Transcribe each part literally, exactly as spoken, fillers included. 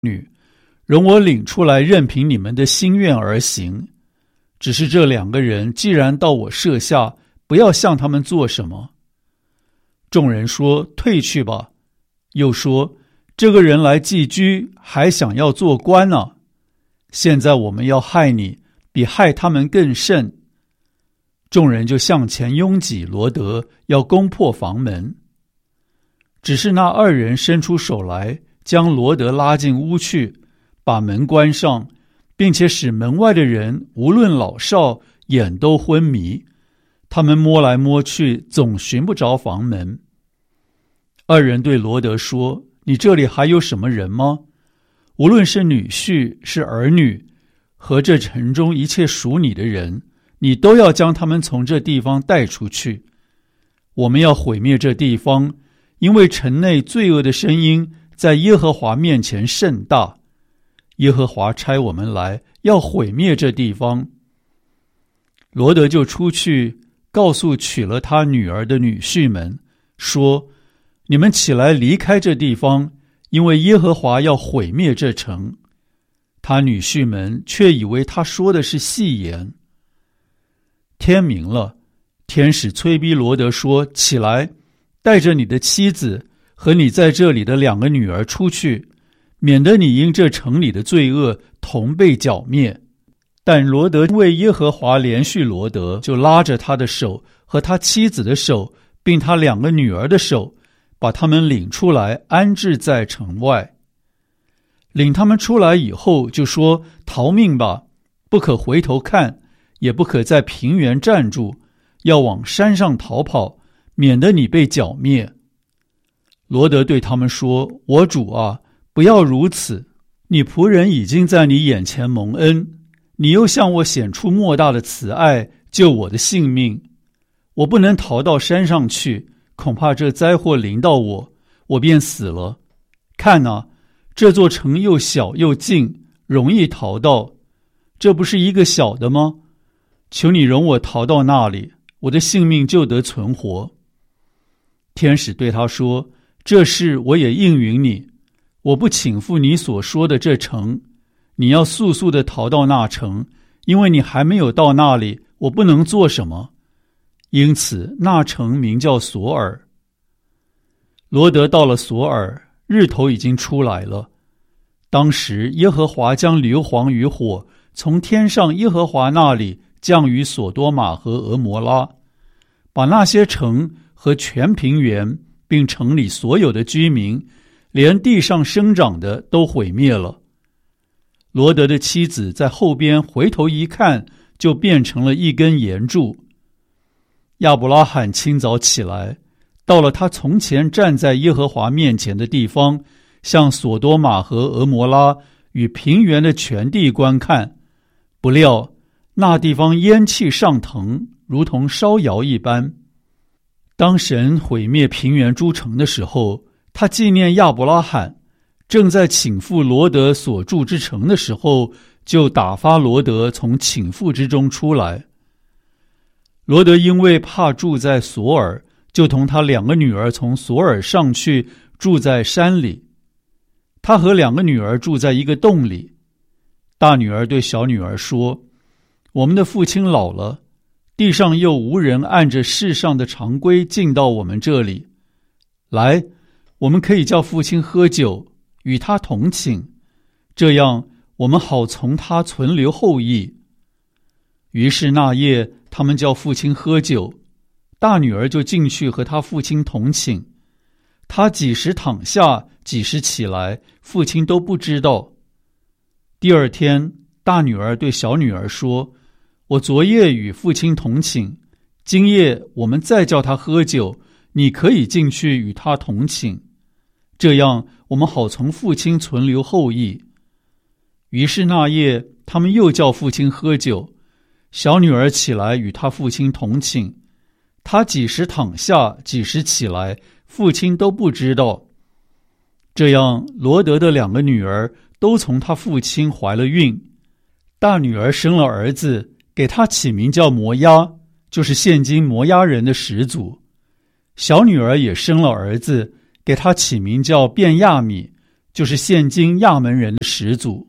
女，容我领出来，任凭你们的心愿而行。只是这两个人既然到我舍下，不要向他们做什么。众人说：退去吧。又说：这个人来寄居，还想要做官呢。现在我们要害你，比害他们更甚。众人就向前拥挤罗得，要攻破房门。只是那二人伸出手来，将罗得拉进屋去，把门关上，并且使门外的人无论老少眼都昏迷。他们摸来摸去，总寻不着房门。二人对罗得说：你这里还有什么人吗？无论是女婿是儿女，和这城中一切属你的人，你都要将他们从这地方带出去。我们要毁灭这地方，因为城内罪恶的声音在耶和华面前甚大。耶和华差我们来，要毁灭这地方。罗得就出去，告诉娶了他女儿的女婿们，说：你们起来离开这地方，因为耶和华要毁灭这城。他女婿们却以为他说的是戏言。天明了，天使催逼罗得说：起来，带着你的妻子和你在这里的两个女儿出去，免得你因这城里的罪恶同被剿灭。但罗得为耶和华连续罗得，就拉着他的手和他妻子的手，并他两个女儿的手，把他们领出来，安置在城外。领他们出来以后，就说：逃命吧，不可回头看，也不可在平原站住，要往山上逃跑，免得你被剿灭。罗得对他们说：我主啊，不要如此，你仆人已经在你眼前蒙恩，你又向我显出莫大的慈爱，救我的性命。我不能逃到山上去，恐怕这灾祸临到我，我便死了。看啊，这座城又小又近，容易逃到，这不是一个小的吗？求你容我逃到那里，我的性命就得存活。天使对他说：这事我也应允你，我不倾覆你所说的这城，你要速速地逃到那城，因为你还没有到那里，我不能做什么。因此那城名叫索尔。罗得到了索尔，日头已经出来了。当时耶和华将硫磺与火从天上耶和华那里降于索多玛和俄摩拉，把那些城和全平原，并城里所有的居民，连地上生长的都毁灭了。罗得的妻子在后边回头一看，就变成了一根岩柱。亚伯拉罕清早起来，到了他从前站在耶和华面前的地方，向索多玛和俄摩拉与平原的全地观看，不料那地方烟气上腾，如同烧窑一般。当神毁灭平原诸城的时候，他纪念亚伯拉罕，正在倾覆罗得所住之城的时候，就打发罗得从倾覆之中出来。罗得因为怕住在索尔，就同他两个女儿从索尔上去，住在山里。他和两个女儿住在一个洞里。大女儿对小女儿说：我们的父亲老了，地上又无人按着世上的常规进到我们这里。来，我们可以叫父亲喝酒，与他同寝，这样我们好从他存留后裔。于是那夜他们叫父亲喝酒，大女儿就进去和他父亲同寝。他几时躺下，几时起来，父亲都不知道。第二天，大女儿对小女儿说：我昨夜与父亲同寝，今夜我们再叫他喝酒，你可以进去与他同寝，这样我们好从父亲存留后裔。于是那夜他们又叫父亲喝酒，小女儿起来与他父亲同寝，他几时躺下，几时起来，父亲都不知道。这样罗得的两个女儿都从他父亲怀了孕。大女儿生了儿子，给他起名叫摩押，就是现今摩押人的始祖。小女儿也生了儿子，给他起名叫便亚米， 就是现今亚门人的始祖。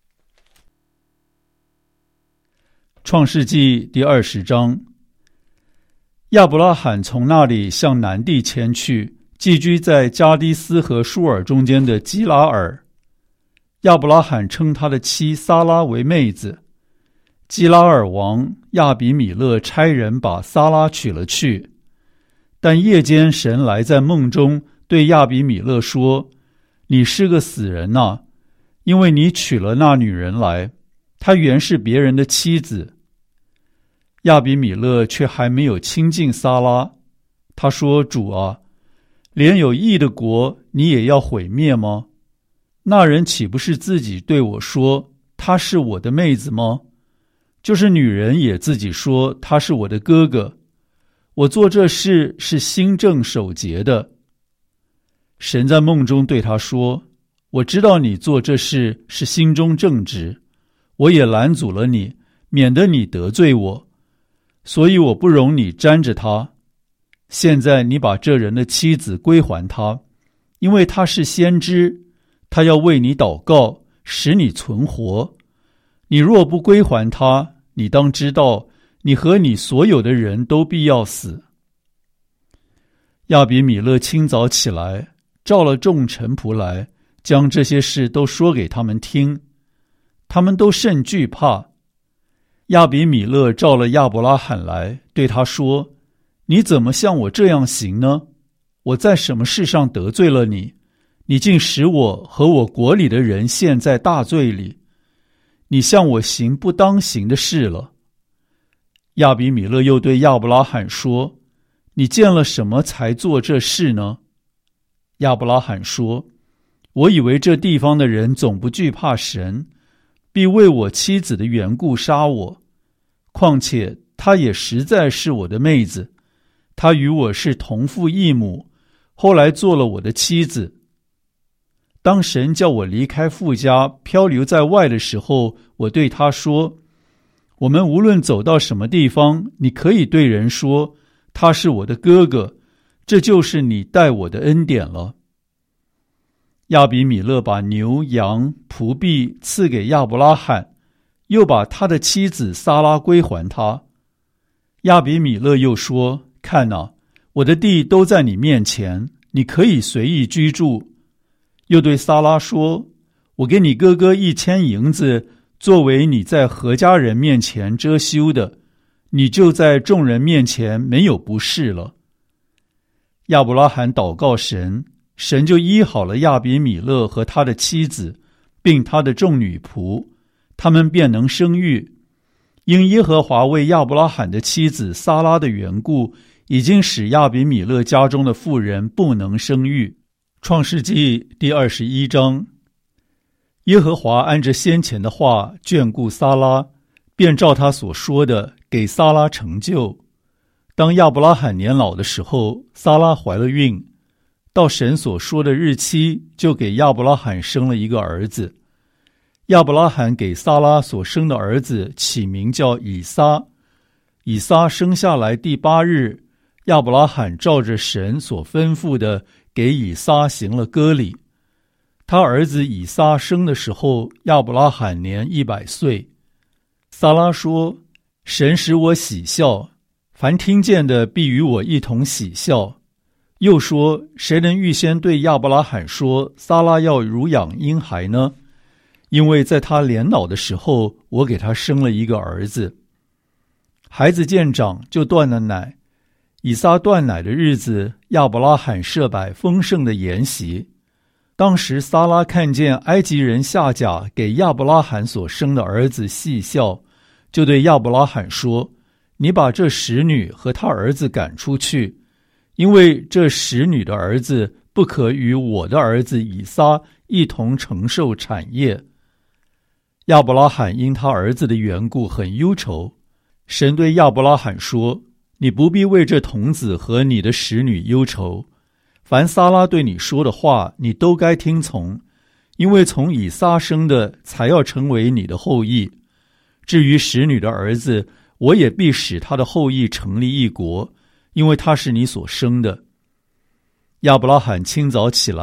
创世纪第二十章，亚伯拉罕从那里向南地迁去，寄居在加低斯和舒尔中间的基拉尔。亚伯拉罕称他的妻撒拉为妹子。基拉尔王亚比米勒差人把撒拉娶了去，但夜间神来在梦中对亚比米勒说：你是个死人啊，因为你娶了那女人来，她原是别人的妻子。亚比米勒却还没有亲近撒拉，他说：主啊，连有义的国你也要毁灭吗？那人岂不是自己对我说她是我的妹子吗？就是女人也自己说他是我的哥哥。我做这事是心正守节的。神在梦中对他说：我知道你做这事是心中正直，我也拦阻了你，免得你得罪我，所以我不容你沾着他。现在你把这人的妻子归还他，因为他是先知，他要为你祷告，使你存活。你若不归还他，你当知道，你和你所有的人都必要死。亚比米勒清早起来，召了众臣仆来，将这些事都说给他们听，他们都甚惧怕。亚比米勒召了亚伯拉罕来，对他说：你怎么像我这样行呢？我在什么事上得罪了你？你竟使我和我国里的人陷在大罪里。你向我行不当行的事了。亚比米勒又对亚伯拉罕说：你见了什么才做这事呢？亚伯拉罕说：我以为这地方的人总不惧怕神，必为我妻子的缘故杀我。况且她也实在是我的妹子，她与我是同父异母，后来做了我的妻子。当神叫我离开父家，漂流在外的时候，我对他说：我们无论走到什么地方，你可以对人说他是我的哥哥，这就是你待我的恩典了。亚比米勒把牛羊仆婢赐给亚伯拉罕，又把他的妻子撒拉归还他。亚比米勒又说：看哪，我的地都在你面前，你可以随意居住。又对撒拉说：我给你哥哥一千银子，作为你在何家人面前遮羞的，你就在众人面前没有不是了。亚伯拉罕祷告神，神就医好了亚比米勒和他的妻子，并他的众女仆，他们便能生育。因耶和华为亚伯拉罕的妻子撒拉的缘故，已经使亚比米勒家中的妇人不能生育。创世纪第二十一章，耶和华按着先前的话眷顾撒拉，便照他所说的给撒拉成就。当亚伯拉罕年老的时候，撒拉怀了孕，到神所说的日期，就给亚伯拉罕生了一个儿子。亚伯拉罕给撒拉所生的儿子起名叫以撒。以撒生下来第八日，亚伯拉罕照着神所吩咐的给以撒行了割礼。他儿子以撒生的时候，亚伯拉罕年一百岁。撒拉说：神使我喜笑，凡听见的必与我一同喜笑。又说：谁能预先对亚伯拉罕说撒拉要乳养婴孩呢？因为在他年老的时候，我给他生了一个儿子。孩子渐长，就断了奶。以撒断奶的日子，亚伯拉罕设摆丰盛的筵席。当时撒拉看见埃及人夏甲给亚伯拉罕所生的儿子戏笑，就对亚伯拉罕说：你把这使女和他儿子赶出去，因为这使女的儿子不可与我的儿子以撒一同承受产业。亚伯拉罕因他儿子的缘故很忧愁。神对亚伯拉罕说：你不必为这童子和你的使女忧愁，凡撒拉对你说的话，你都该听从，因为从以撒生的才要成为你的后裔。至于使女的儿子，我也必使他的后裔成立一国，因为他是你所生的。亚伯拉罕清早起来，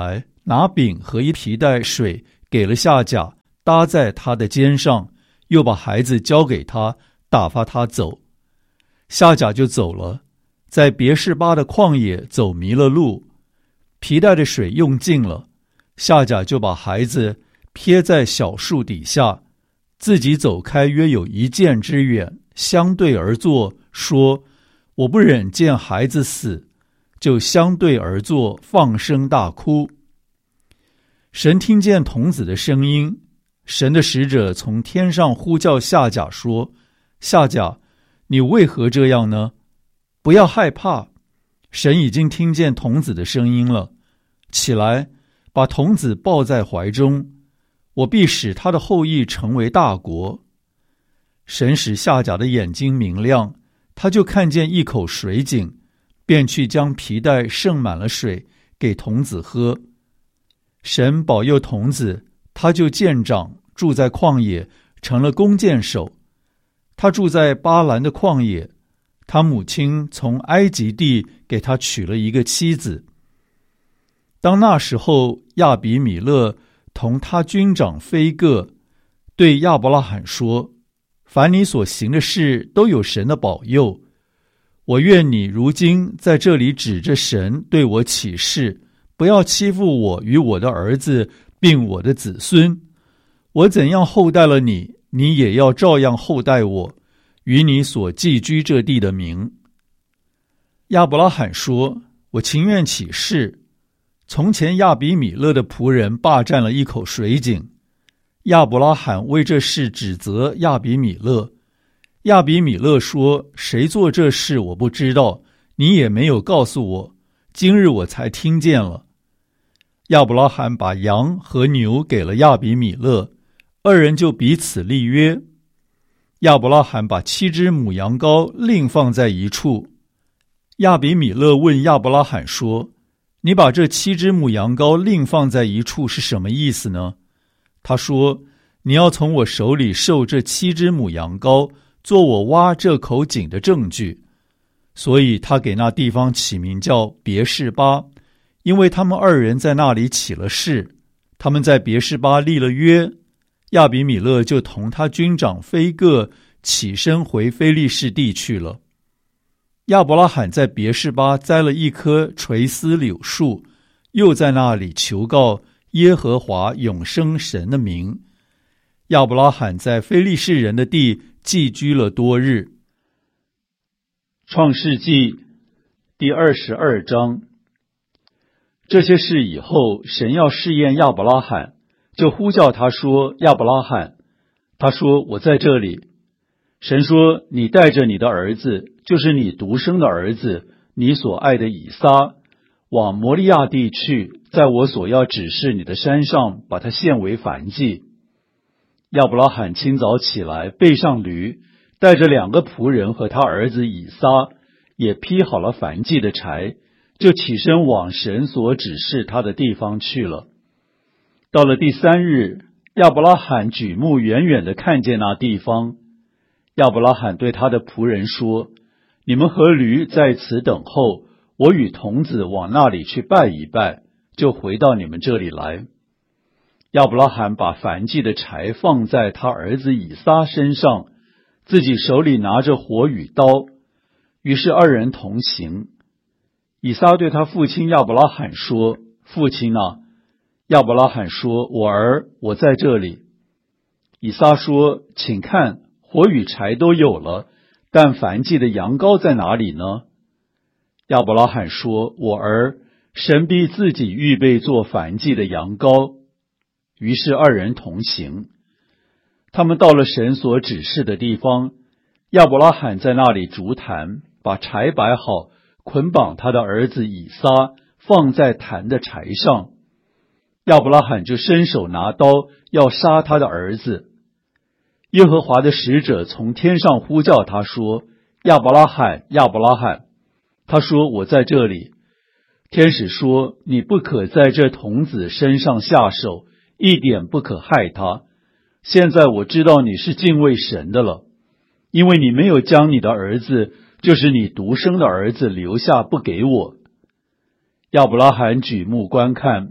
拿饼和一皮带水给了夏甲，搭在他的肩上，又把孩子交给他，打发他走。夏甲就走了，在别是巴的旷野走迷了路，皮带的水用尽了，夏甲就把孩子撇在小树底下，自己走开约有一箭之远，相对而坐，说：我不忍见孩子死，就相对而坐，放声大哭。神听见童子的声音，神的使者从天上呼叫夏甲说：夏甲，你为何这样呢？不要害怕，神已经听见童子的声音了。起来，把童子抱在怀中，我必使他的后裔成为大国。神使夏甲的眼睛明亮，他就看见一口水井，便去将皮带盛满了水给童子喝。神保佑童子，他就渐长，住在旷野，成了弓箭手。他住在巴兰的旷野，他母亲从埃及地给他娶了一个妻子。当那时候，亚比米勒同他军长非各对亚伯拉罕说：凡你所行的事都有神的保佑，我愿你如今在这里指着神对我起誓，不要欺负我与我的儿子并我的子孙。我怎样厚待了你，你也要照样厚待我与你所寄居这地的民。亚伯拉罕说：我情愿起誓。从前亚比米勒的仆人霸占了一口水井，亚伯拉罕为这事指责亚比米勒。亚比米勒说：谁做这事我不知道，你也没有告诉我，今日我才听见了。亚伯拉罕把羊和牛给了亚比米勒，二人就彼此立约。亚伯拉罕把七只母羊羔另放在一处。亚比米勒问亚伯拉罕说：你把这七只母羊羔另放在一处是什么意思呢？他说：你要从我手里受这七只母羊羔，做我挖这口井的证据。所以他给那地方起名叫别是巴，因为他们二人在那里起了誓。他们在别是巴立了约，亚比米勒就同他军长非各起身回非利士地去了。亚伯拉罕在别是巴栽了一棵垂丝柳树，又在那里求告耶和华永生神的名。亚伯拉罕在非利士人的地寄居了多日。创世纪第二十二章。这些事以后，神要试验亚伯拉罕，就呼叫他说：亚伯拉罕。他说：我在这里。神说：你带着你的儿子，就是你独生的儿子，你所爱的以撒，往摩利亚地去，在我所要指示你的山上，把他献为燔祭。亚伯拉罕清早起来，背上驴，带着两个仆人和他儿子以撒，也劈好了燔祭的柴，就起身往神所指示他的地方去了。到了第三日，亚伯拉罕举目远远地看见那地方。亚伯拉罕对他的仆人说：你们和驴在此等候，我与童子往那里去拜一拜，就回到你们这里来。亚伯拉罕把燔祭的柴放在他儿子以撒身上，自己手里拿着火与刀，于是二人同行。以撒对他父亲亚伯拉罕说：父亲啊！亚伯拉罕说：我儿，我在这里。以撒说：请看，火与柴都有了，但燔祭的羊羔在哪里呢？亚伯拉罕说：我儿，神必自己预备做燔祭的羊羔。于是二人同行。他们到了神所指示的地方，亚伯拉罕在那里筑坛，把柴摆好，捆绑他的儿子以撒，放在坛的柴上。亚伯拉罕就伸手拿刀，要杀他的儿子。耶和华的使者从天上呼叫他说：亚伯拉罕，亚伯拉罕。他说：我在这里。天使说：你不可在这童子身上下手，一点不可害他。现在我知道你是敬畏神的了，因为你没有将你的儿子，就是你独生的儿子留下不给我。亚伯拉罕举目观看，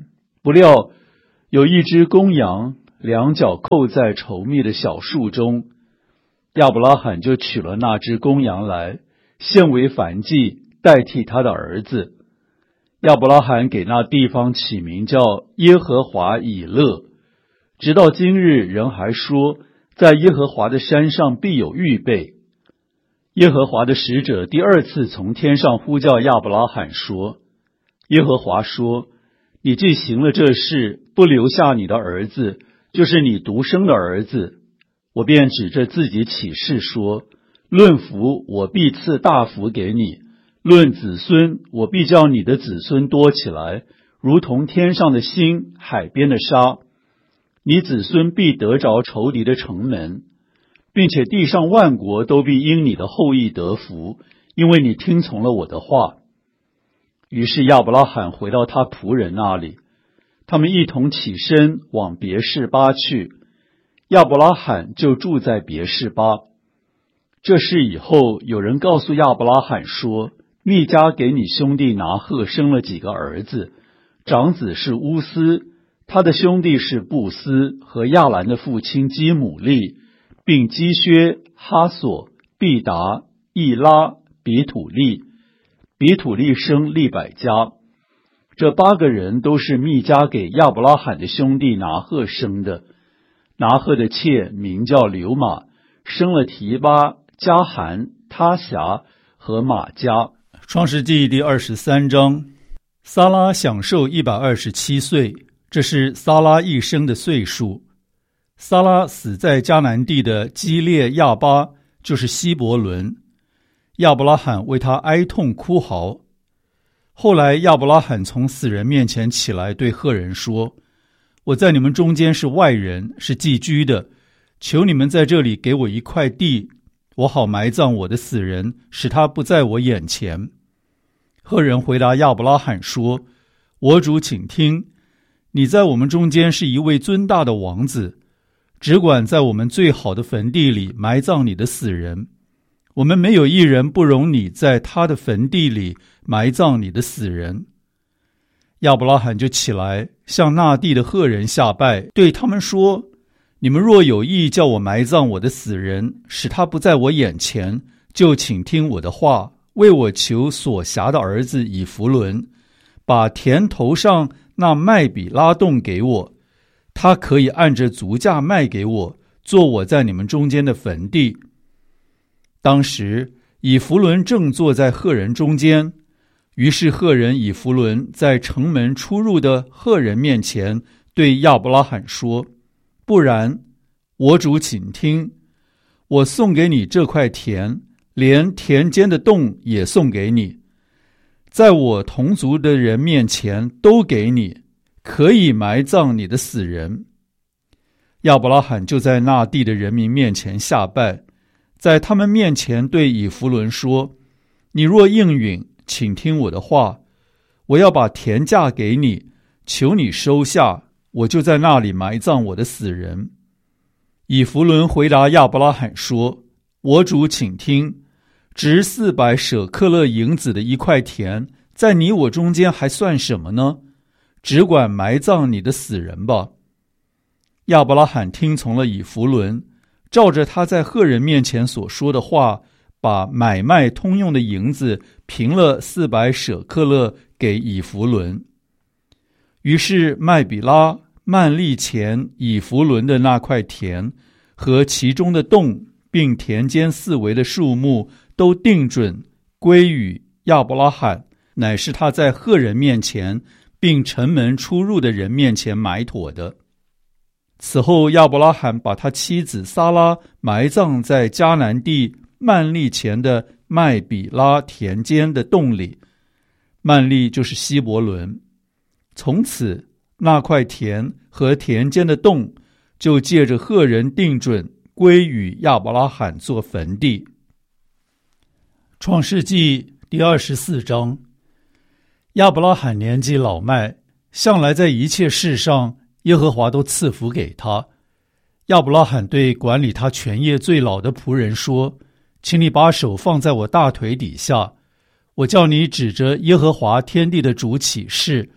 不料有一只公羊，两脚扣在稠密的小树中，亚伯拉罕就取了那只公羊来，献为燔祭，代替他的儿子。亚伯拉罕给那地方起名叫耶和华以勒，直到今日人还说，在耶和华的山上必有预备。耶和华的使者第二次从天上呼叫亚伯拉罕说，耶和华说，你既行了这事，不留下你的儿子，就是你独生的儿子，我便指着自己起誓说，论福我必赐大福给你，论子孙我必叫你的子孙多起来，如同天上的星，海边的沙。你子孙必得着仇敌的城门，并且地上万国都必因你的后裔得福，因为你听从了我的话。于是亚伯拉罕回到他仆人那里，他们一同起身往别是巴去，亚伯拉罕就住在别是巴。这事以后，有人告诉亚伯拉罕说，密迦给你兄弟拿鹤生了几个儿子，长子是乌斯，他的兄弟是布斯和亚兰的父亲基姆利，并基薛、哈索、毕达、易拉、比土利。比土利生利百加。这八个人都是密迦给亚伯拉罕的兄弟拿鹤生的。拿鹤的妾名叫流玛，生了提巴、加含、他辖和玛迦。创世纪第二十三章，撒拉享寿一百二十七岁，这是撒拉一生的岁数。撒拉死在迦南地的基列亚巴，就是希伯伦。亚伯拉罕为他哀痛哭嚎。后来亚伯拉罕从死人面前起来，对赫人说，我在你们中间是外人，是寄居的，求你们在这里给我一块地，我好埋葬我的死人，使他不在我眼前。赫人回答亚伯拉罕说，我主请听，你在我们中间是一位尊大的王子，只管在我们最好的坟地里埋葬你的死人，我们没有一人不容你在他的坟地里埋葬你的死人。亚伯拉罕就起来，向那地的赫人下拜，对他们说，你们若有意叫我埋葬我的死人，使他不在我眼前，就请听我的话，为我求所辖的儿子以弗伦，把田头上那麦比拉洞给我，他可以按着足价卖给我，做我在你们中间的坟地。当时以弗伦正坐在赫人中间，于是赫人以弗伦在城门出入的赫人面前对亚伯拉罕说，不然，我主请听，我送给你这块田，连田间的洞也送给你，在我同族的人面前都给你，可以埋葬你的死人。亚伯拉罕就在那地的人民面前下拜，在他们面前对以弗伦说，你若应允，请听我的话，我要把田价给你，求你收下，我就在那里埋葬我的死人。以弗伦回答亚伯拉罕说，我主请听，值四百舍克勒银子的一块田，在你我中间还算什么呢？只管埋葬你的死人吧。亚伯拉罕听从了以弗伦，照着他在赫人面前所说的话，把买卖通用的银子平了四百舍克勒给以弗伦。于是麦比拉、曼利前以弗伦的那块田和其中的洞，并田间四围的树木，都定准归与亚伯拉罕，乃是他在赫人面前并城门出入的人面前买妥的。此后亚伯拉罕把他妻子撒拉埋葬在迦南地曼利前的麦比拉田间的洞里，曼利就是希伯伦。从此那块田和田间的洞就借着赫人定准归与亚伯拉罕做坟地。创世纪第二十四章，亚伯拉罕年纪老迈，向来在一切事上耶和华都赐福给他。亚伯拉罕对管理他全业最老的仆人说，请你把手放在我大腿底下，我叫你指着耶和华天地的主起誓，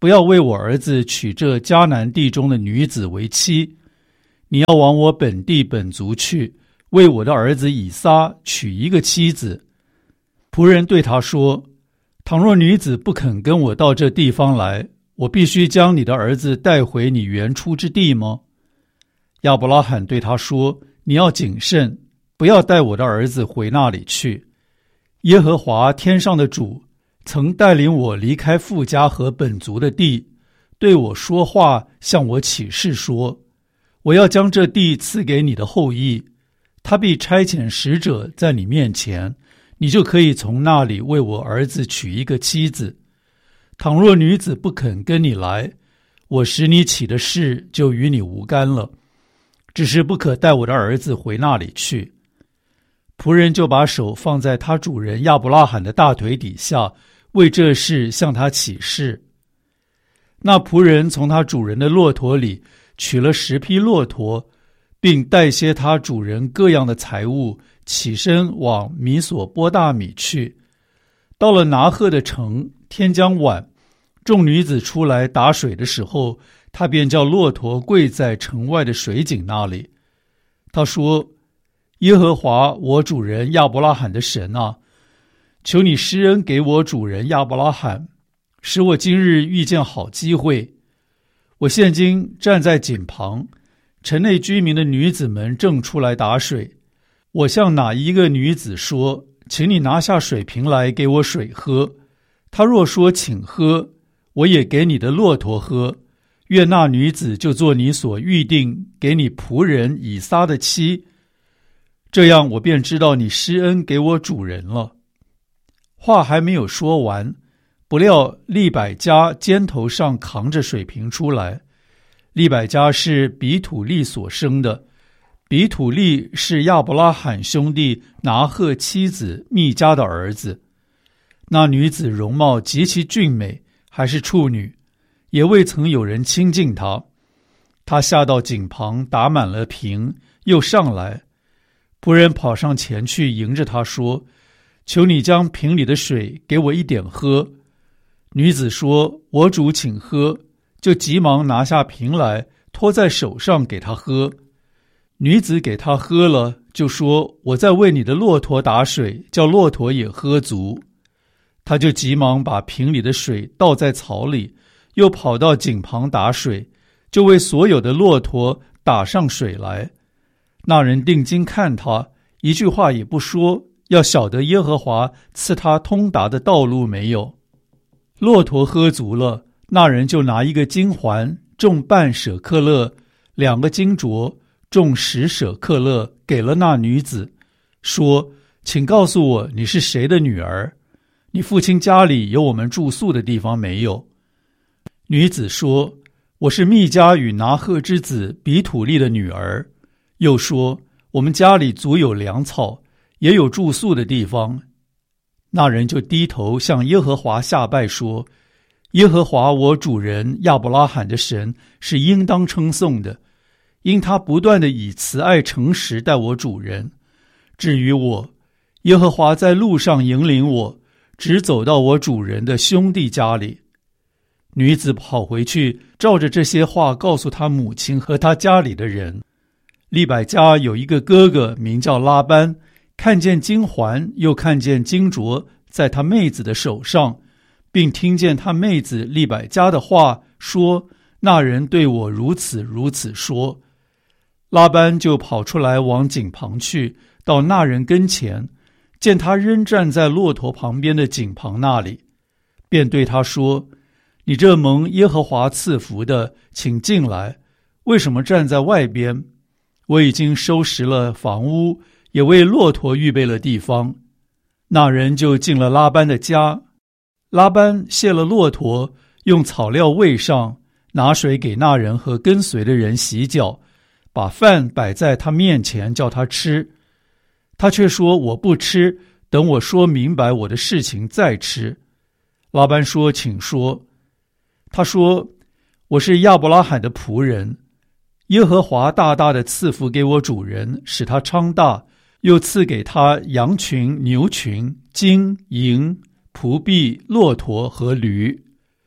不要为我儿子娶这迦南地中的女子为妻，你要往我本地本族去，为我的儿子以撒娶一个妻子。”仆人对他说：“倘若女子不肯跟我到这地方来，我必须将你的儿子带回你原出之地吗？”亚伯拉罕对他说：“你要谨慎，不要带我的儿子回那里去。耶和华天上的主曾带领我离开父家和本族的地，对我说话，向我起誓说，我要将这地赐给你的后裔，他必差遣使者在你面前，你就可以从那里为我儿子娶一个妻子。倘若女子不肯跟你来，我使你起的誓就与你无干了，只是不可带我的儿子回那里去。”仆人就把手放在他主人亚伯拉罕的大腿底下，为这事向他起誓。那仆人从他主人的骆驼里取了十匹骆驼，并带些他主人各样的财物，起身往米索波大米去。到了拿鹤的城，天将晚，众女子出来打水的时候，他便叫骆驼跪在城外的水井那里。他说：“耶和华我主人亚伯拉罕的神啊，求你施恩给我主人亚伯拉罕，使我今日遇见好机会。我现今站在井旁，城内居民的女子们正出来打水。我向哪一个女子说，请你拿下水瓶来给我水喝，她若说请喝，我也给你的骆驼喝，愿那女子就做你所预定给你仆人以撒的妻。这样我便知道你施恩给我主人了。”话还没有说完，不料利百加肩头上扛着水瓶出来。利百加是比土利所生的，比土利是亚伯拉罕兄弟拿鹤妻子密加的儿子。那女子容貌极其俊美，还是处女，也未曾有人亲近她。她下到井旁，打满了瓶，又上来。仆人跑上前去迎着她说：“求你将瓶里的水给我一点喝。”女子说：“我主请喝。”就急忙拿下瓶来，托在手上给他喝。女子给他喝了，就说：“我在为你的骆驼打水，叫骆驼也喝足。”他就急忙把瓶里的水倒在槽里，又跑到井旁打水，就为所有的骆驼打上水来。那人定睛看他，一句话也不说，要晓得耶和华赐他通达的道路没有。骆驼喝足了，那人就拿一个金环，重半舍克勒，两个金镯，重十舍克勒，给了那女子，说：“请告诉我你是谁的女儿？你父亲家里有我们住宿的地方没有？”女子说：“我是密加与拿鹤之子比土利的女儿。”又说：“我们家里足有粮草，也有住宿的地方。”那人就低头向耶和华下拜说：“耶和华我主人亚伯拉罕的神是应当称颂的，因他不断地以慈爱诚实待我主人。至于我，耶和华在路上引领我，直走到我主人的兄弟家里。”女子跑回去，照着这些话告诉他母亲和他家里的人。利百加有一个哥哥名叫拉班，看见金环又看见金镯在他妹子的手上，并听见他妹子利百加的话，说：“那人对我如此如此说。”拉班就跑出来往井旁去，到那人跟前，见他仍站在骆驼旁边的井旁那里，便对他说：“你这蒙耶和华赐福的，请进来，为什么站在外边？我已经收拾了房屋，也为骆驼预备了地方。”那人就进了拉班的家。拉班卸了骆驼，用草料喂上，拿水给那人和跟随的人洗脚，把饭摆在他面前叫他吃。他却说：“我不吃，等我说明白我的事情再吃。”拉班说：“请说。”他说：“我是亚伯拉罕的仆人，耶和华大大的赐福给我主人，使他昌大，又赐给他羊群、牛群、金银、仆婢、骆驼和驴。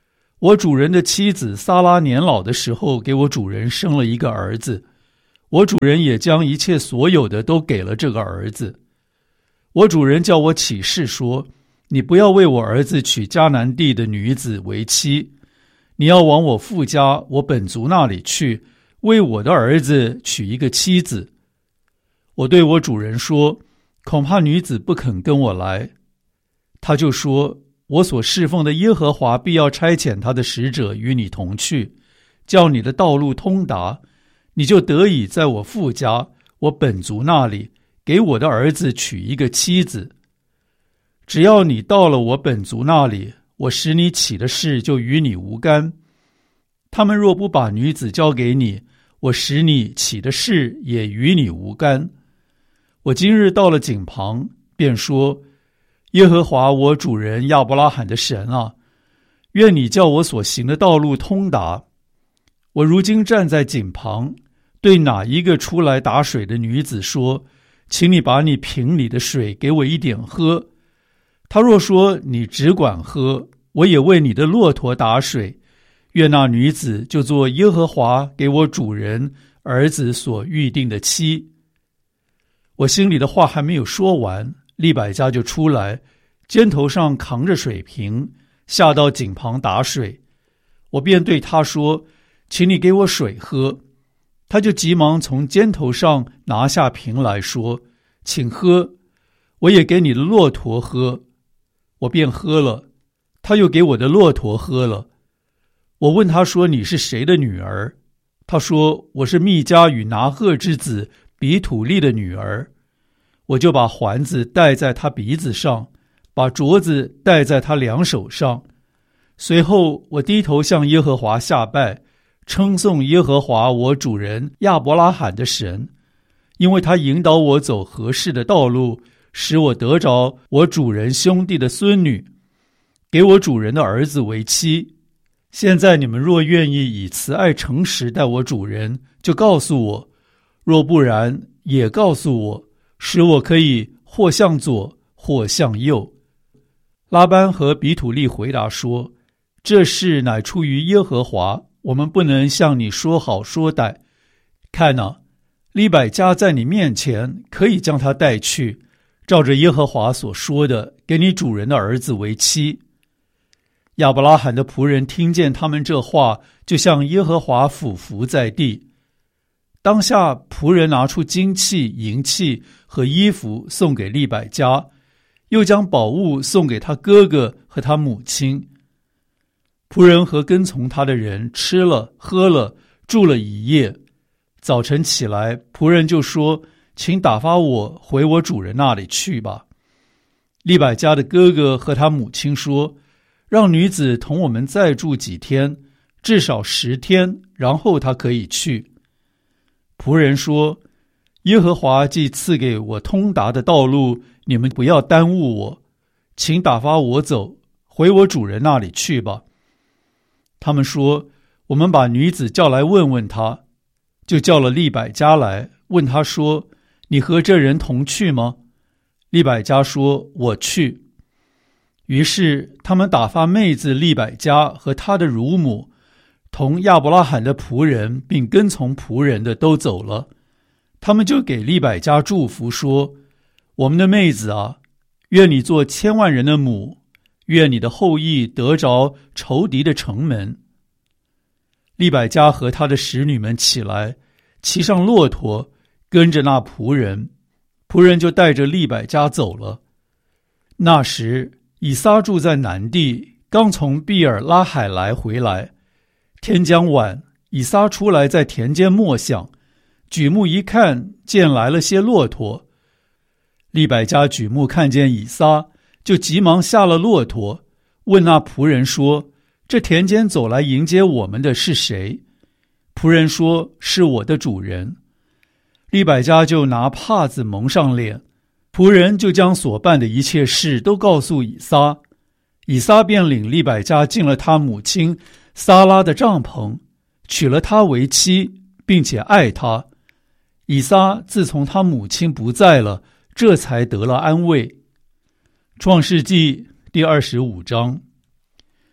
我主人的妻子撒拉年老的时候，给我主人生了一个儿子，我主人也将一切所有的都给了这个儿子。我主人叫我起誓说，你不要为我儿子娶迦南地的女子为妻，你要往我父家我本族那里去，为我的儿子娶一个妻子。我对我主人说，恐怕女子不肯跟我来。他就说，我所侍奉的耶和华必要差遣他的使者与你同去，叫你的道路通达，你就得以在我父家我本族那里给我的儿子娶一个妻子。只要你到了我本族那里，我使你起的事就与你无干。他们若不把女子交给你，我使你起的事也与你无干。我今日到了井旁，便说，耶和华我主人亚伯拉罕的神啊，愿你叫我所行的道路通达。我如今站在井旁，对哪一个出来打水的女子说，请你把你瓶里的水给我一点喝。他若说，你只管喝，我也为你的骆驼打水，愿那女子就做耶和华给我主人儿子所预定的妻。我心里的话还没有说完，利百加就出来，肩头上扛着水瓶，下到井旁打水。我便对他说，请你给我水喝。他就急忙从肩头上拿下瓶来说，请喝，我也给你的骆驼喝。我便喝了，他又给我的骆驼喝了。我问他说，你是谁的女儿？他说，我是密迦与拿鹤之子比土利的女儿。我就把环子戴在他鼻子上，把镯子戴在他两手上。随后我低头向耶和华下拜，称颂耶和华我主人亚伯拉罕的神，因为他引导我走合适的道路，使我得着我主人兄弟的孙女，给我主人的儿子为妻。现在你们若愿意以慈爱诚实待我主人，就告诉我；若不然，也告诉我，使我可以或向左，或向右。拉班和比土利回答说，这事乃出于耶和华，我们不能向你说好说歹。看哪，利百加在你面前，可以将他带去，照着耶和华所说的，给你主人的儿子为妻。亚伯拉罕的仆人听见他们这话，就向耶和华俯伏在地。当下仆人拿出金器、银器和衣服送给利百加，又将宝物送给他哥哥和他母亲。仆人和跟从他的人吃了喝了，住了一夜。早晨起来，仆人就说，请打发我回我主人那里去吧。利百加的哥哥和他母亲说，让女子同我们再住几天，至少十天，然后她可以去。仆人说，耶和华既赐给我通达的道路，你们不要耽误我，请打发我走，回我主人那里去吧。他们说，我们把女子叫来问问她。就叫了利百加来，问他说，你和这人同去吗？利百加说，我去。于是他们打发妹子利百加和他的乳母，同亚伯拉罕的仆人并跟从仆人的都走了。他们就给利百加祝福说，我们的妹子啊，愿你做千万人的母，愿你的后裔得着仇敌的城门。利百加和他的使女们起来，骑上骆驼，跟着那仆人，仆人就带着利百加走了。那时以撒住在南地，刚从毕尔拉海来回来。天将晚，以撒出来在田间默想，举目一看，见来了些骆驼。利百加举目看见以撒，就急忙下了骆驼，问那仆人说，这田间走来迎接我们的是谁？仆人说，是我的主人。利百加就拿帕子蒙上脸，仆人就将所办的一切事都告诉以撒。以撒便领利百加进了他母亲撒拉的帐篷，娶了她为妻，并且爱她。以撒自从他母亲不在了，这才得了安慰。创世纪第二十五章。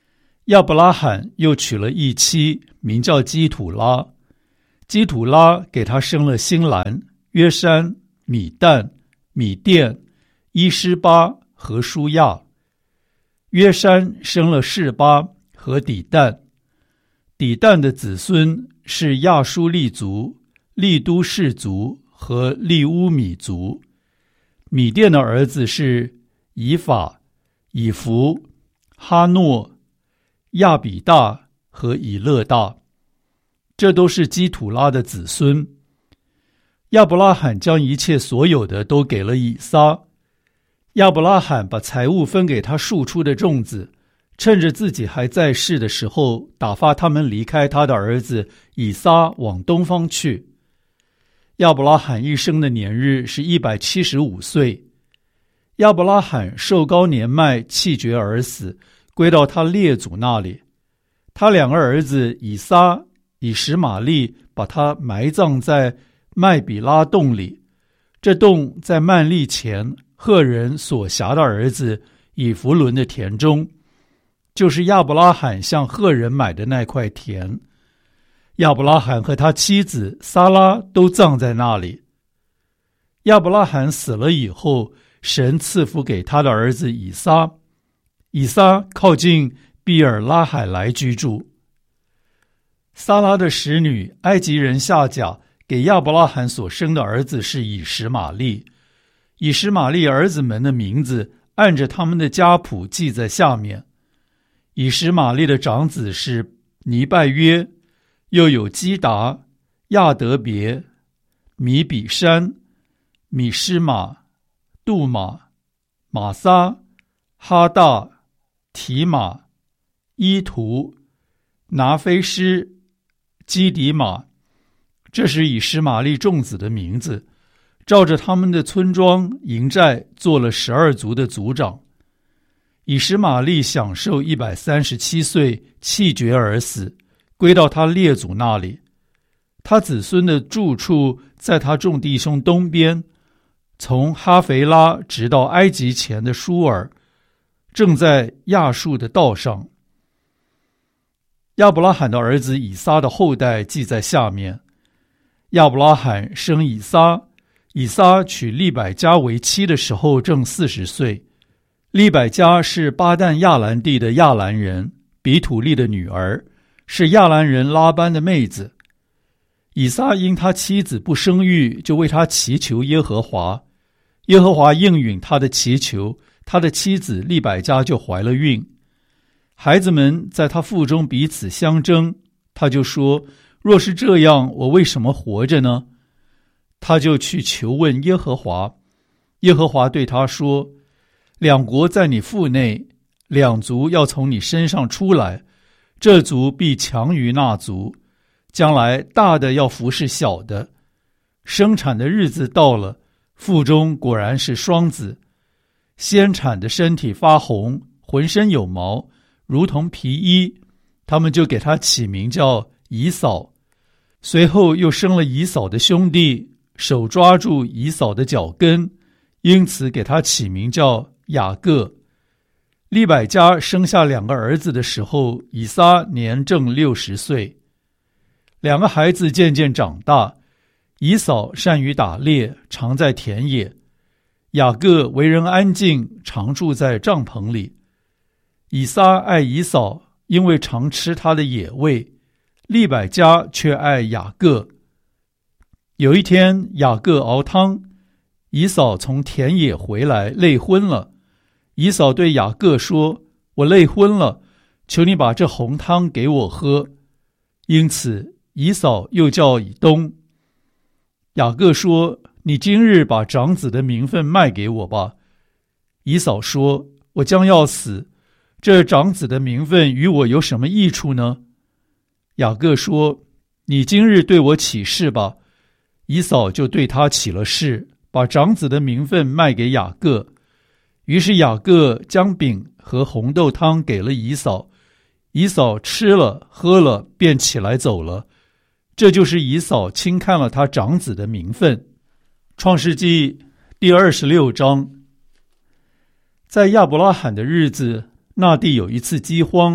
亚伯拉罕又娶了一妻，名叫基土拉。基土拉给他生了辛兰、约山、米旦、米甸、伊施巴和舒亚。约山生了示巴和底旦。底旦的子孙是亚舒利族、利都氏族和利乌米族。米甸的儿子是以法、以弗、哈诺、亚比大和以勒大，这都是基土拉的子孙。亚伯拉罕将一切所有的都给了以撒。亚伯拉罕把财物分给他庶出的众子，趁着自己还在世的时候，打发他们离开他的儿子以撒往东方去。亚伯拉罕一生的年日是一百七十五岁。亚伯拉罕寿高年迈，气绝而死，归到他列祖那里。他两个儿子以撒、以实玛利把他埋葬在麦比拉洞里，这洞在曼利前赫人所辖的儿子以弗伦的田中，就是亚伯拉罕向赫人买的那块田。亚伯拉罕和他妻子撒拉都葬在那里。亚伯拉罕死了以后，神赐福给他的儿子以撒。以撒靠近比尔拉海来居住。撒拉的使女埃及人夏甲给亚伯拉罕所生的儿子是以实玛利。以实玛利儿子们的名字按着他们的家谱记在下面。以实玛利的长子是尼拜约，又有基达、亚德别、米比山、米施玛、杜玛、玛撒、哈大、提玛、伊图、拿菲施、基底玛。这是以实玛利众子的名字，照着他们的村庄营寨做了十二族的族长。以实玛利享受一百三十七岁，气绝而死，归到他列祖那里。他子孙的住处在他众弟兄东边，从哈腓拉直到埃及前的舒尔，正在亚述的道上。亚伯拉罕的儿子以撒的后代记在下面。亚伯拉罕生以撒，以撒娶利百加为妻的时候正四十岁。利百加是巴旦亚兰地的亚兰人，比土利的女儿，是亚兰人拉班的妹子。以撒因他妻子不生育，就为他祈求耶和华。耶和华应允他的祈求，他的妻子利百加就怀了孕。孩子们在他腹中彼此相争，他就说，若是这样，我为什么活着呢？他就去求问耶和华。耶和华对他说，两国在你腹内，两族要从你身上出来，这族必强于那族，将来大的要服侍小的。生产的日子到了，腹中果然是双子。先产的身体发红，浑身有毛，如同皮衣，他们就给他起名叫以扫。随后又生了以扫的兄弟，手抓住以扫的脚跟，因此给他起名叫雅各。利百加生下两个儿子的时候，以撒年正六十岁。两个孩子渐渐长大，以扫善于打猎，常在田野；雅各为人安静，常住在帐篷里。以撒爱以扫，因为常吃他的野味；利百加却爱雅各。有一天，雅各熬汤，以扫从田野回来，累昏了。以扫对雅各说，我累昏了，求你把这红汤给我喝。因此以扫又叫以东。雅各说，你今日把长子的名分卖给我吧。以扫说，我将要死，这长子的名分与我有什么益处呢？雅各说，你今日对我起誓吧。以扫就对他起了誓，把长子的名分卖给雅各。于是雅各将饼和红豆汤给了以扫，以扫吃了喝了，便起来走了。这就是以扫轻看了他长子的名分。创世纪第二十六章。在亚伯拉罕的日子，那地有一次饥荒，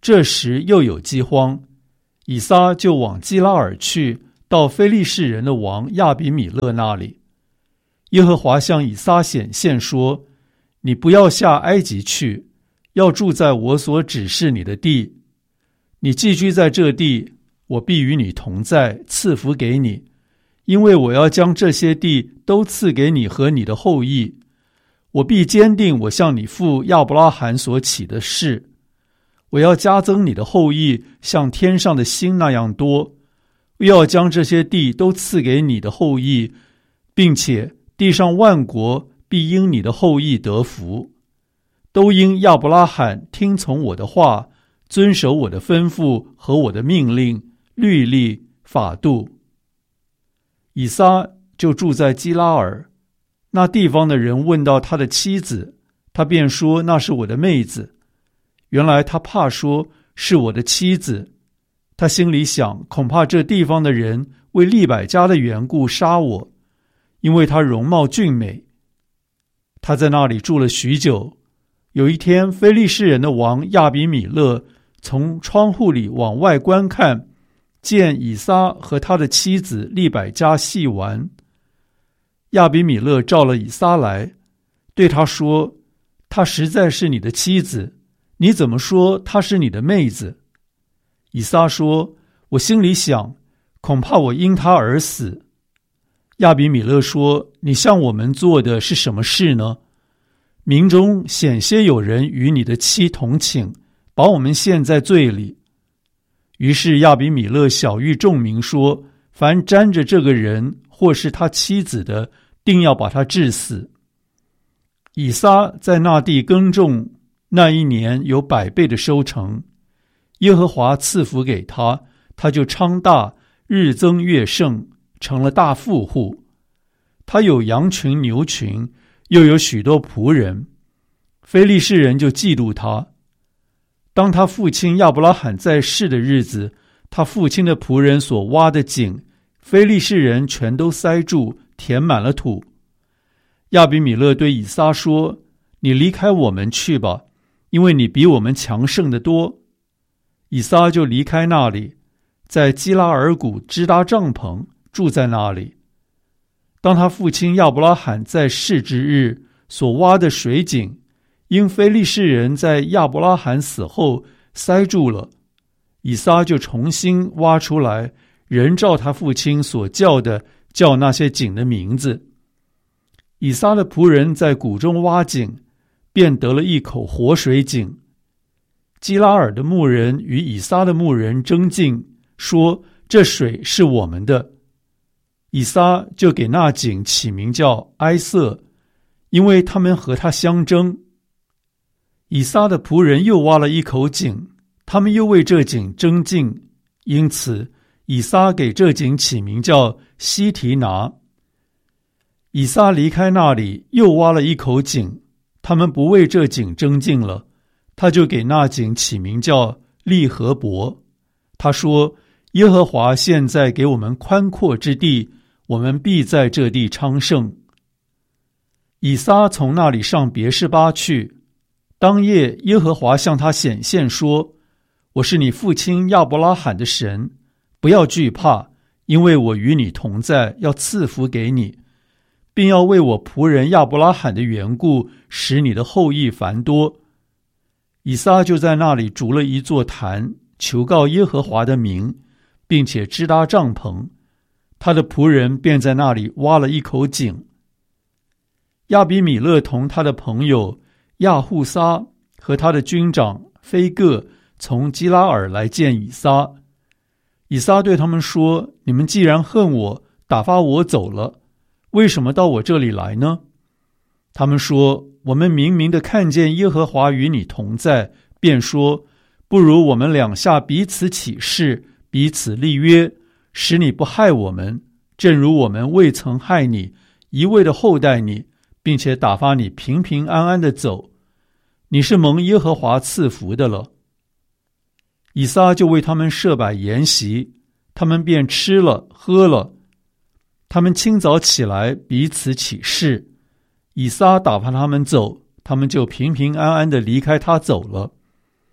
这时又有饥荒，以撒就往基拉尔去，到非利士人的王亚比米勒那里。耶和华向以撒显现说：你不要下埃及去，要住在我所指示你的地。你寄居在这地，我必与你同在，赐福给你，因为我要将这些地都赐给你和你的后裔。我必坚定我向你父亚伯拉罕所起的誓，我要加增你的后裔，像天上的星那样多，又要将这些地都赐给你的后裔，并且地上万国必因你的后裔得福，都因亚伯拉罕听从我的话，遵守我的吩咐和我的命令、律例、法度。以撒就住在基拉尔，那地方的人问到他的妻子，他便说那是我的妹子。原来他怕说是我的妻子，他心里想，恐怕这地方的人为利百加的缘故杀我，因为她容貌俊美。他在那里住了许久。有一天，非利士人的王亚比米勒从窗户里往外观看，见以撒和他的妻子利百加戏玩。亚比米勒召了以撒来，对他说：她实在是你的妻子，你怎么说她是你的妹子？以撒说：我心里想，恐怕我因她而死。亚比米勒说：你向我们做的是什么事呢？民中险些有人与你的妻同寝，把我们陷在罪里。于是亚比米勒晓谕众民说：凡沾着这个人或是他妻子的，定要把他治死。以撒在那地耕种，那一年有百倍的收成，耶和华赐福给他，他就昌大，日增月盛，成了大富户。他有羊群牛群，又有许多仆人，非利士人就嫉妒他。当他父亲亚伯拉罕在世的日子，他父亲的仆人所挖的井，非利士人全都塞住，填满了土。亚比米勒对以撒说：你离开我们去吧，因为你比我们强盛得多。以撒就离开那里，在基拉尔谷支搭帐篷，住在那里。当他父亲亚伯拉罕在世之日，所挖的水井，因非利士人在亚伯拉罕死后塞住了，以撒就重新挖出来，仍照他父亲所叫的，叫那些井的名字。以撒的仆人在谷中挖井，便得了一口活水井。基拉尔的牧人与以撒的牧人争竞，说：这水是我们的。以撒就给那井起名叫埃瑟，因为他们和他相争。以撒的仆人又挖了一口井，他们又为这井争竞，因此以撒给这井起名叫西提拿。以撒离开那里，又挖了一口井，他们不为这井争竞了，他就给那井起名叫利和伯。他说：耶和华现在给我们宽阔之地，我们必在这地昌盛。以撒从那里上别是巴去，当夜耶和华向他显现说：我是你父亲亚伯拉罕的神，不要惧怕，因为我与你同在，要赐福给你，并要为我仆人亚伯拉罕的缘故，使你的后裔繁多。以撒就在那里筑了一座坛，求告耶和华的名，并且支搭帐篷。他的仆人便在那里挖了一口井。亚比米勒同他的朋友亚户撒和他的军长菲各从基拉尔来见以撒。以撒对他们说：你们既然恨我，打发我走了，为什么到我这里来呢？他们说：我们明明的看见耶和华与你同在，便说：不如我们两下彼此起誓，彼此立约，使你不害我们，正如我们未曾害你，一味的厚待你，并且打发你平平安安的走。你是蒙耶和华赐福的了。以撒就为他们设摆筵席，他们便吃了喝了。他们清早起来，彼此起誓。以撒打发他们走，他们就平平安安地离开他走了。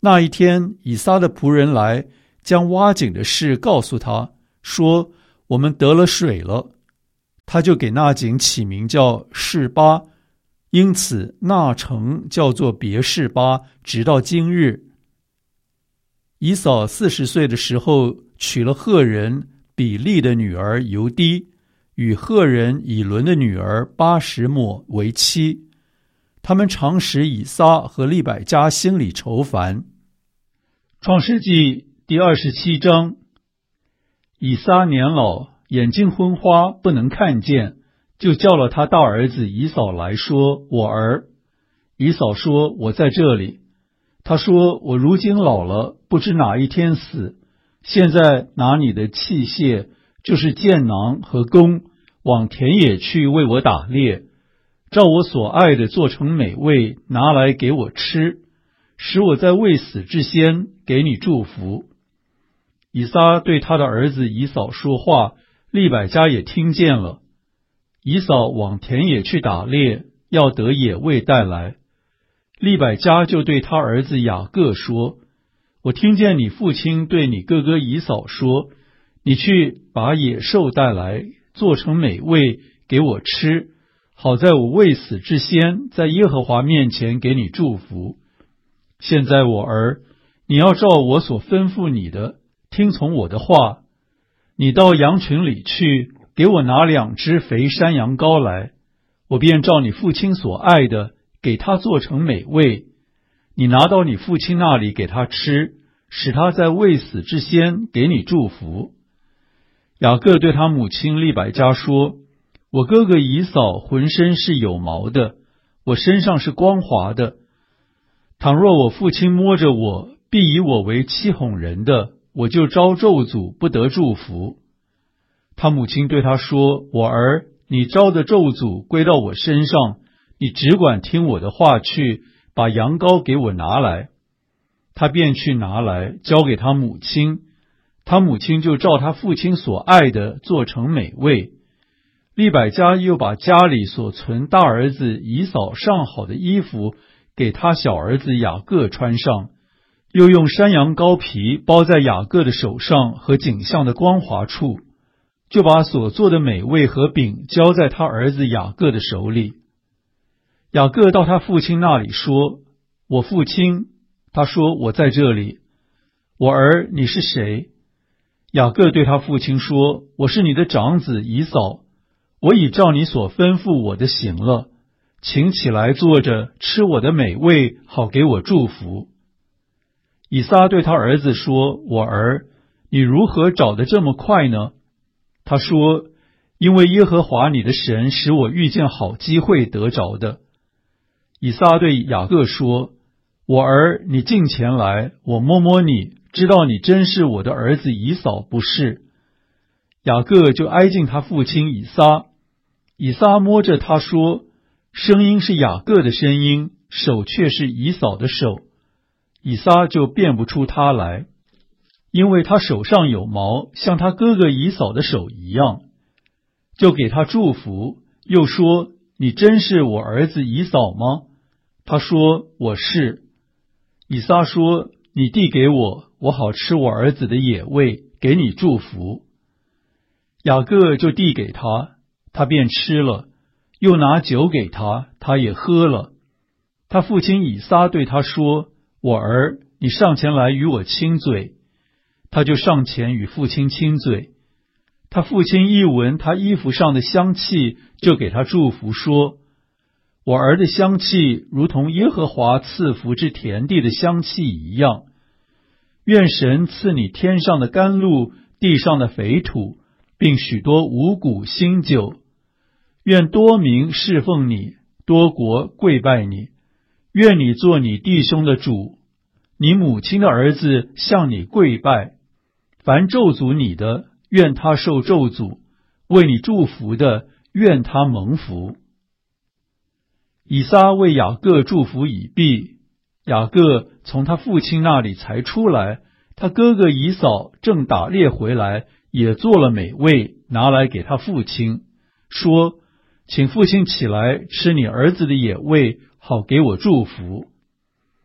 那一天，以撒的仆人来，将挖井的事告诉他，说：“我们得了水了。”他就给那井起名叫示巴，因此那城叫做别示巴，直到今日。以扫四十岁的时候，娶了赫人比利的女儿犹低，与赫人以伦的女儿巴什抹为妻。他们常使以撒和利百加心里愁烦。创世纪第二十七章，以撒年老，眼睛昏花，不能看见，就叫了他大儿子以扫来说：“我儿。”以扫说：“我在这里。”他说：“我如今老了，不知哪一天死。现在拿你的器械，就是箭囊和弓，往田野去为我打猎，照我所爱的做成美味，拿来给我吃，使我在未死之先给你祝福。”以撒对他的儿子以扫说话，利百加也听见了。以扫往田野去打猎，要得野味带来。利百加就对他儿子雅各说：“我听见你父亲对你哥哥以扫说，你去把野兽带来，做成美味给我吃，好在我未死之先，在耶和华面前给你祝福。现在我儿，你要照我所吩咐你的，听从我的话。你到羊群里去，给我拿两只肥山羊羔来，我便照你父亲所爱的，给他做成美味。你拿到你父亲那里给他吃，使他在未死之先给你祝福。”雅各对他母亲利百加说：“我哥哥以扫浑身是有毛的，我身上是光滑的。倘若我父亲摸着我，必以我为欺哄人的，我就招咒诅，不得祝福。”他母亲对他说：“我儿，你招的咒诅归到我身上，你只管听我的话去，把羊羔给我拿来。”他便去拿来，交给他母亲。他母亲就照他父亲所爱的做成美味。利百加又把家里所存大儿子以扫上好的衣服给他小儿子雅各穿上，又用山羊羔皮包在雅各的手上和颈项的光滑处，就把所做的美味和饼交在他儿子雅各的手里。雅各到他父亲那里说：“我父亲。”他说：“我在这里。”“我儿，你是谁？”雅各对他父亲说：“我是你的长子以扫，我已照你所吩咐我的行了，请起来坐着，吃我的美味，好给我祝福。”以撒对他儿子说：“我儿，你如何找得这么快呢？”他说：“因为耶和华你的神使我遇见好机会得着的。”以撒对雅各说：“我儿，你近前来，我摸摸你，知道你真是我的儿子以扫，不是。”雅各就挨近他父亲以撒。以撒摸着他说：“声音是雅各的声音，手却是以扫的手。”以撒就辨不出他来，因为他手上有毛，像他哥哥以扫的手一样。就给他祝福，又说：“你真是我儿子以扫吗？”他说：“我是。”以撒说：“你递给我，我好吃我儿子的野味，给你祝福。”雅各就递给他，他便吃了，又拿酒给他，他也喝了。他父亲以撒对他说：“我儿，你上前来与我亲嘴。”他就上前与父亲亲嘴。他父亲一闻他衣服上的香气，就给他祝福说：“我儿的香气如同耶和华赐福之田地的香气一样。愿神赐你天上的甘露，地上的肥土，并许多五谷新酒。愿多民侍奉你，多国跪拜你。愿你做你弟兄的主，你母亲的儿子向你跪拜。凡咒诅你的，愿他受咒诅；为你祝福的，愿他蒙福。”以撒为雅各祝福已毕，雅各从他父亲那里才出来，他哥哥以扫正打猎回来，也做了美味，拿来给他父亲，说：“请父亲起来吃你儿子的野味，好给我祝福。”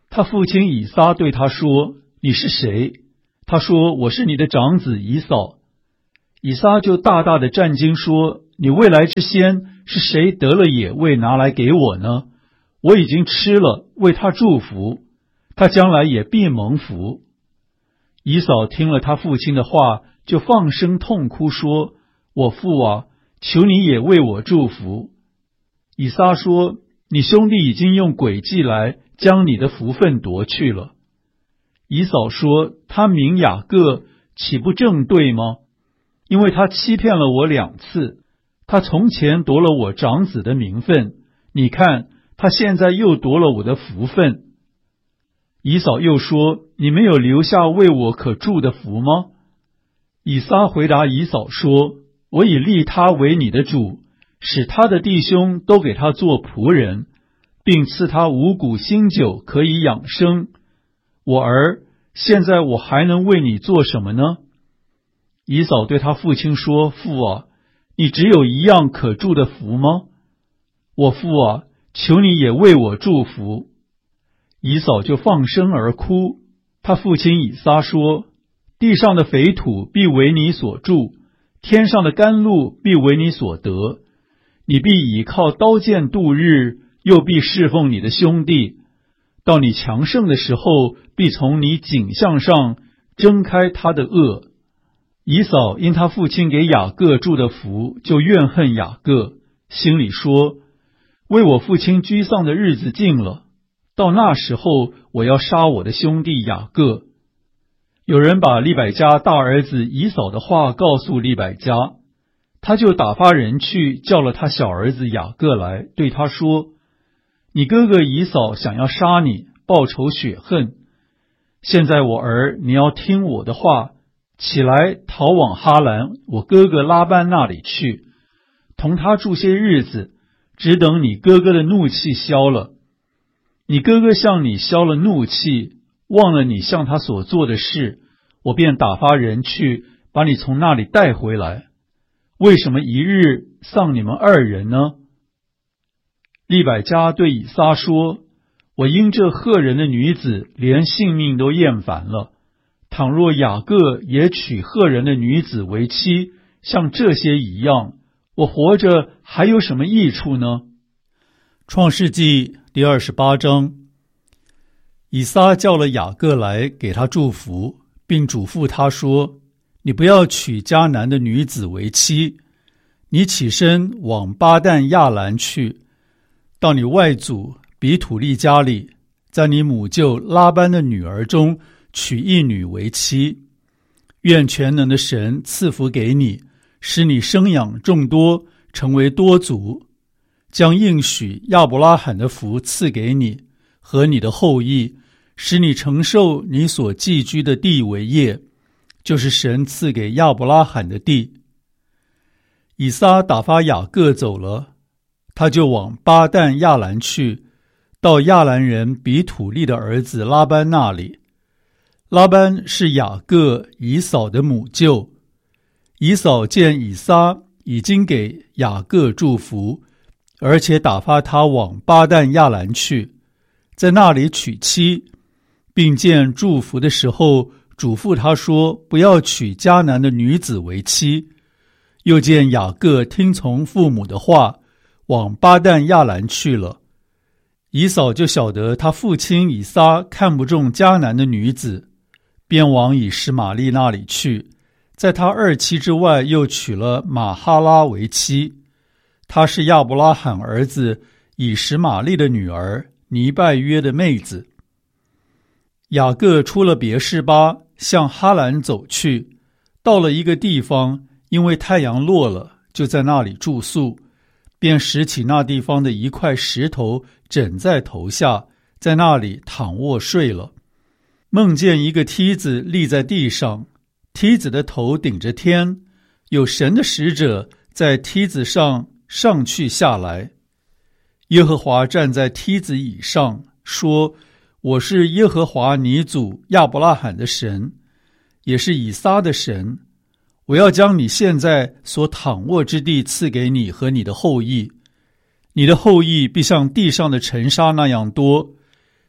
他父亲以撒对他说：你是谁？他说：我是你的长子以扫。以撒就大大的战惊说：你未来之先是谁得了野味拿来给我呢？我已经吃了，为他祝福，他将来也必蒙福。以扫听了他父亲的话，就放声痛哭说：我父啊，求你也为我祝福。以撒说：你兄弟已经用诡计来将你的福分夺去了。以扫说：他名雅各，岂不正对吗？因为他欺骗了我两次，他从前夺了我长子的名分，你看他现在又夺了我的福分。以扫又说：你没有留下为我可祝的福吗？以撒回答以扫说：我已立他为你的主，使他的弟兄都给他做仆人，并赐他五谷新酒可以养生。我儿，现在我还能为你做什么呢？以扫对他父亲说：父啊，你只有一样可祝的福吗？我父啊，求你也为我祝福。以扫就放声而哭。他父亲以撒说：地上的肥土必为你所住，天上的甘露必为你所得。你必倚靠刀剑度日，又必侍奉你的兄弟。到你强盛的时候，必从你颈项上挣开他的恶。以扫因他父亲给雅各祝的福，就怨恨雅各，心里说：为我父亲居丧的日子近了，到那时候我要杀我的兄弟雅各。有人把利百加大儿子以扫的话告诉利百加，他就打发人去叫了他小儿子雅各来，对他说：你哥哥以扫想要杀你，报仇雪恨。现在我儿，你要听我的话，起来逃往哈兰我哥哥拉班那里去，同他住些日子，只等你哥哥的怒气消了。你哥哥向你消了怒气，忘了你向他所做的事，我便打发人去把你从那里带回来。为什么一日丧你们二人呢？利百加对以撒说：我因这赫人的女子连性命都厌烦了，倘若雅各也娶赫人的女子为妻，像这些一样，我活着还有什么益处呢？创世纪第二十八章。以撒叫了雅各来，给他祝福，并嘱咐他说：你不要娶迦南的女子为妻，你起身往巴旦亚兰去，到你外祖比土利家里，在你母舅拉班的女儿中娶一女为妻。愿全能的神赐福给你，使你生养众多，成为多族，将应许亚伯拉罕的福赐给你和你的后裔，使你承受你所寄居的地为业，就是神赐给亚伯拉罕的地。以撒打发雅各走了，他就往巴旦亚兰去，到亚兰人比土利的儿子拉班那里。拉班是雅各以扫的母舅。以扫见以撒已经给雅各祝福，而且打发他往巴旦亚兰去，在那里娶妻，并见祝福的时候嘱咐他说：不要娶迦南的女子为妻。又见雅各听从父母的话，往巴旦亚兰去了。以扫就晓得他父亲以撒看不中迦南的女子，便往以实玛利那里去，在他二妻之外又娶了玛哈拉为妻。她是亚伯拉罕儿子以实玛利的女儿，尼拜约的妹子。雅各出了别是巴，向哈兰走去，到了一个地方，因为太阳落了，就在那里住宿，便拾起那地方的一块石头枕在头下，在那里躺卧睡了。梦见一个梯子立在地上，梯子的头顶着天，有神的使者在梯子上上去下来。耶和华站在梯子以上，说：我是耶和华你祖亚伯拉罕的神，也是以撒的神。我要将你现在所躺卧之地赐给你和你的后裔，你的后裔必像地上的尘沙那样多，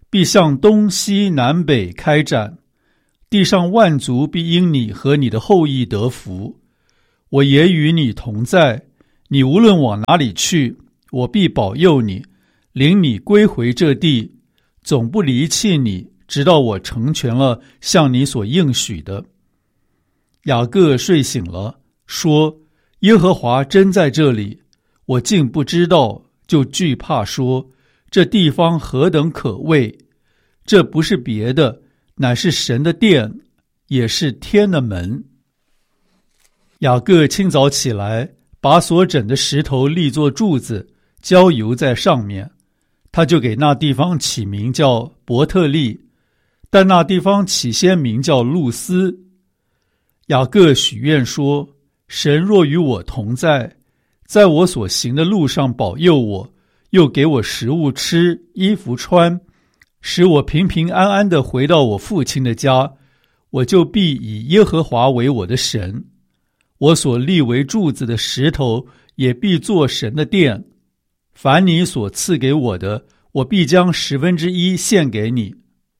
必向东西南北开展，地上万族必因你和你的后裔得福。我也与你同在，你无论往哪里去，我必保佑你，领你归回这地，总不离弃你，直到我成全了向你所应许的。雅各睡醒了，说：耶和华真在这里，我竟不知道，就惧怕说：这地方何等可畏！这不是别的，乃是神的殿，也是天的门。雅各清早起来，把所枕的石头立作柱子，浇油在上面。他就给那地方起名叫伯特利，但那地方起先名叫路斯。雅各许愿说：神若与我同在，在我所行的路上保佑我，又给我食物吃，衣服穿，使我平平安安地回到我父亲的家，我就必以耶和华为我的神。我所立为柱子的石头，也必作神的殿。凡你所赐给我的，我必将十分之一献给你。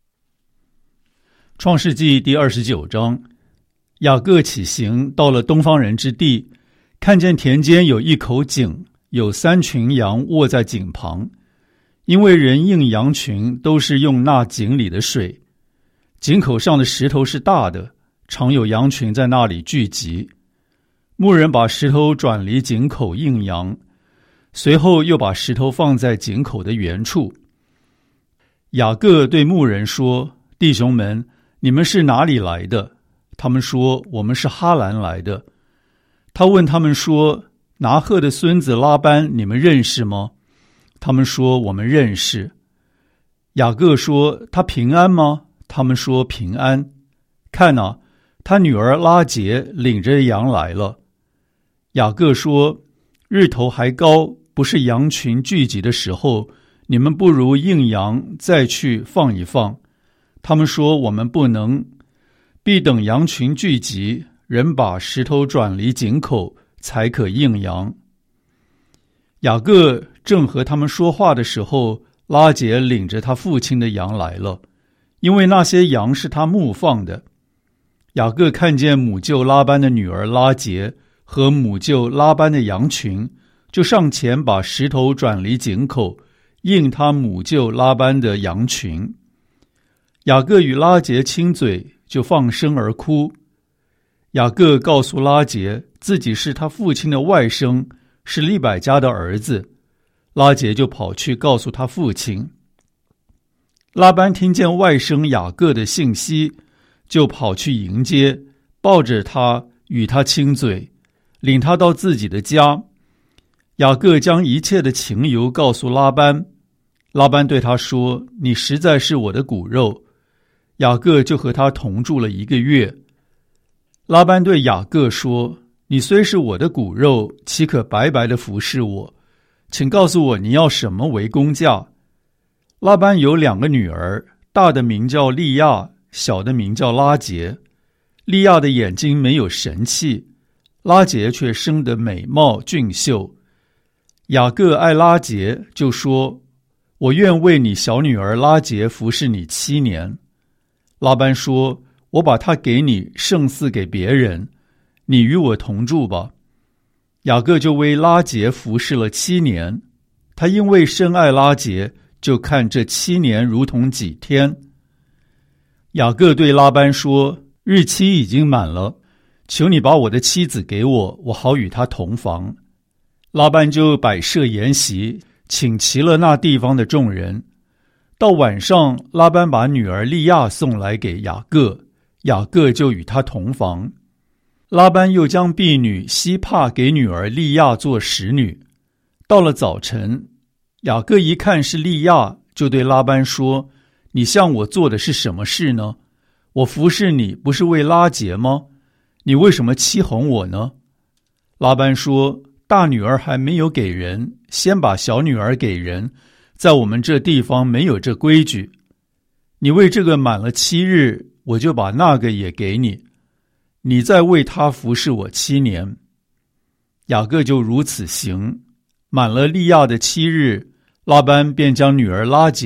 创世纪第二十九章，雅各起行，到了东方人之地，看见田间有一口井，有三群羊卧在井旁，因为人应羊群都是用那井里的水。井口上的石头是大的，常有羊群在那里聚集。牧人把石头转离井口应羊，随后又把石头放在井口的原处。雅各对牧人说：弟兄们，你们是哪里来的？他们说：我们是哈兰来的。他问他们说：拿鹤的孙子拉班你们认识吗？他们说：我们认识。雅各说：他平安吗？他们说：平安。看哪，他女儿拉结领着羊来了。雅各说：日头还高，不是羊群聚集的时候，你们不如应羊再去放一放。他们说：我们不能，必等羊群聚集，人把石头转离井口，才可应羊。雅各正和他们说话的时候，拉结领着他父亲的羊来了，因为那些羊是他牧放的。雅各看见母舅拉班的女儿拉结和母舅拉班的羊群，就上前把石头转离井口，应他母舅拉班的羊群。雅各与拉结亲嘴，就放声而哭。雅各告诉拉结，自己是他父亲的外甥，是利百加的儿子。拉结就跑去告诉他父亲。拉班听见外甥雅各的信息，就跑去迎接，抱着他与他亲嘴，领他到自己的家。雅各将一切的情由告诉拉班。拉班对他说：你实在是我的骨肉。雅各就和他同住了一个月。拉班对雅各说：你虽是我的骨肉，岂可白白的服侍我？请告诉我你要什么为工价。拉班有两个女儿，大的名叫利亚，小的名叫拉结。利亚的眼睛没有神气，拉结却生得美貌俊秀。雅各爱拉结，就说：我愿为你小女儿拉结服侍你七年。拉班说：我把她给你，胜似给别人，你与我同住吧。雅各就为拉结服侍了七年。他因为深爱拉结，就看这七年如同几天。雅各对拉班说：日期已经满了，求你把我的妻子给我，我好与她同房。拉班就摆设筵席，请齐了那地方的众人。到晚上，拉班把女儿利亚送来给雅各，雅各就与她同房。拉班又将婢女西帕给女儿利亚做使女。到了早晨，雅各一看是利亚，就对拉班说：你向我做的是什么事呢？我服侍你不是为拉结吗？你为什么欺哄我呢？拉班说：大女儿还没有给人，先把小女儿给人，在我们这地方没有这规矩。你为这个满了七日，我就把那个也给你，你再为他服侍我七年。雅各就如此行。满了利亚的七日，拉班便将女儿拉结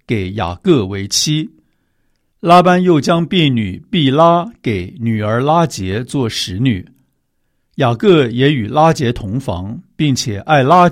给雅各为妻。拉班又将婢女毕拉给女儿拉结做使女。雅各也与拉结同房，并且爱拉